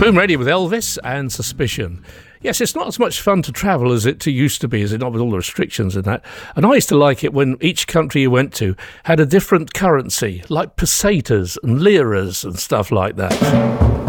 Boom Radio with Elvis and Suspicion. Yes, it's not as much fun to travel as it used to be, is it not, with all the restrictions and that? And I used to like it when each country you went to had a different currency, like pesetas and liras and stuff like that.